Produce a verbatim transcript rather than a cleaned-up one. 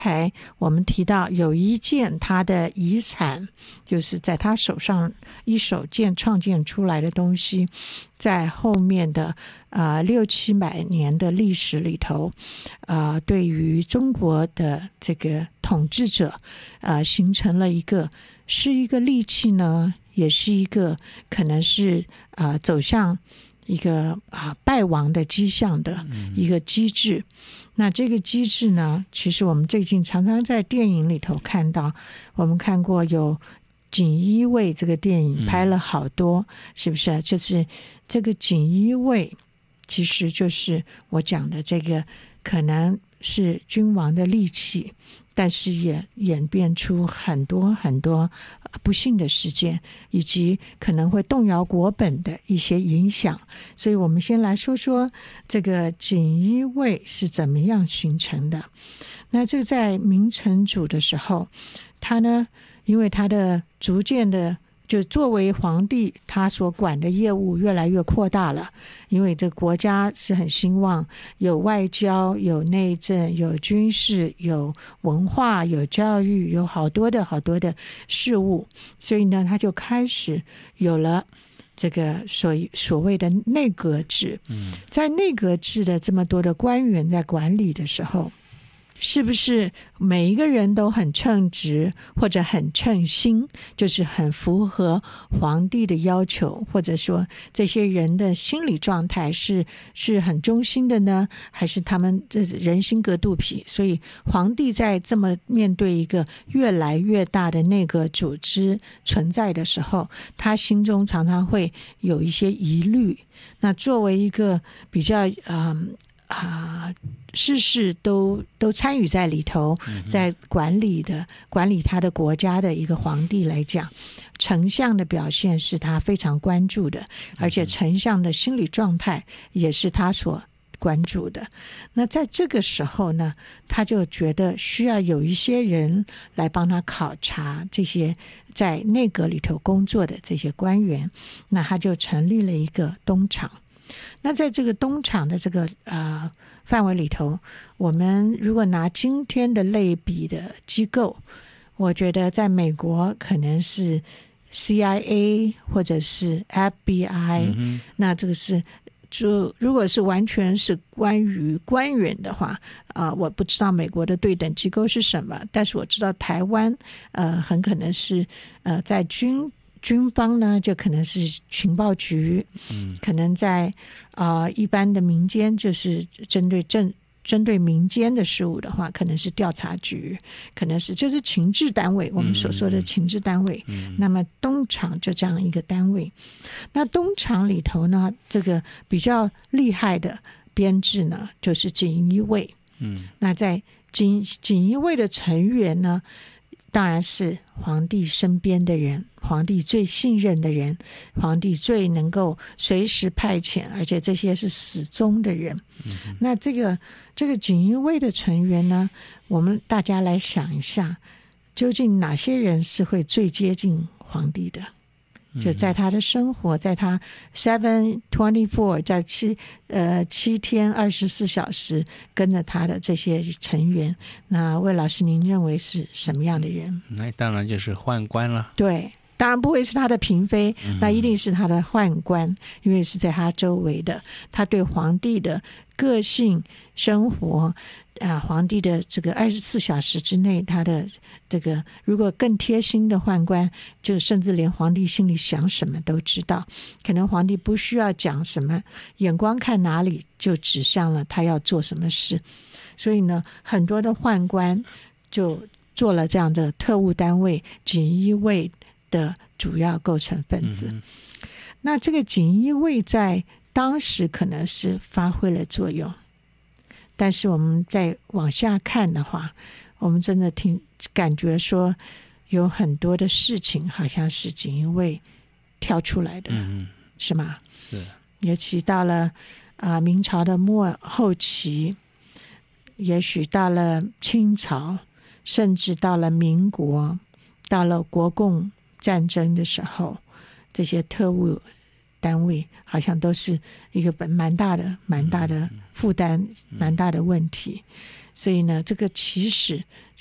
才我们提到有一件他的遗产，就是在他手上一手建创建出来的东西，在后面的呃六七百年的历史里头，呃，对于中国的这个统治者，呃，形成了一个是一个利器呢，也是一个可能是呃走向一个啊败亡的迹象的一个机制。嗯、那这个机制呢，其实我们最近常常在电影里头看到，我们看过有锦衣卫这个电影拍了好多，嗯、是不是？就是这个锦衣卫，其实就是我讲的这个，可能是君王的利器，但是也演变出很多很多不幸的事件，以及可能会动摇国本的一些影响。所以我们先来说说这个锦衣卫是怎么样形成的。那这在明成祖的时候，他呢，因为他的逐渐的就作为皇帝，他所管的业务越来越扩大了，因为这个国家是很兴旺，有外交，有内政，有军事，有文化，有教育，有好多的好多的事务，所以呢，他就开始有了这个所所谓的内阁制。在内阁制的这么多的官员在管理的时候，是不是每一个人都很称职或者很称心，就是很符合皇帝的要求，或者说这些人的心理状态是是很忠心的呢？还是他们这人心隔肚皮？所以皇帝在这么面对一个越来越大的内阁组织存在的时候，他心中常常会有一些疑虑。那作为一个比较嗯啊，事事都都参与在里头，在管理的管理他的国家的一个皇帝来讲，丞相的表现是他非常关注的，而且丞相的心理状态也是他所关注的。那在这个时候呢，他就觉得需要有一些人来帮他考察这些在内阁里头工作的这些官员，那他就成立了一个东厂。那在这个东厂的这个呃范围里头，我们如果拿今天的类比的机构，我觉得在美国可能是 C I A 或者是 F B I，嗯、那这个是就如果是完全是关于官员的话，啊、呃，我不知道美国的对等机构是什么，但是我知道台湾呃很可能是呃在军。军方呢，就可能是情报局，嗯，可能在啊、呃、一般的民间，就是针对政针对民间的事务的话，可能是调查局，可能是就是情治单位，我们所说的情治单位。嗯、那么东厂就这样一个单位，那东厂里头呢，这个比较厉害的编制呢，就是锦衣卫。嗯，那在锦锦衣卫的成员呢，当然是皇帝身边的人，皇帝最信任的人，皇帝最能够随时派遣，而且这些是死忠的人。嗯、那这个这个锦衣卫的成员呢，我们大家来想一下，究竟哪些人是会最接近皇帝的？就在他的生活，在他 seven twenty four 在七呃七天二十四小时跟着他的这些成员，那魏老师您认为是什么样的人？ 那当然就是宦官了。 对，当然不会是他的嫔妃，那一定是他的宦官，因为是在他周围的，他对皇帝的个性生活啊，皇帝的这个二十四小时之内，他的这个如果更贴心的宦官，就甚至连皇帝心里想什么都知道，可能皇帝不需要讲什么，眼光看哪里就指向了他要做什么事。所以呢，很多的宦官就做了这样的特务单位锦衣卫的主要构成分子。嗯、那这个锦衣卫在当时可能是发挥了作用，但是我们再往下看的话，我们真的听感觉说有很多的事情好像是锦衣卫挑出来的，嗯、是吗？ 是。 尤其到了啊、呃、明朝的末后期，也许到了清朝，甚至到了民国，到了国共战争的时候，这些特务单位好像都是一个蛮大的蛮大的负担，蛮大的问题。 所以呢，这个起始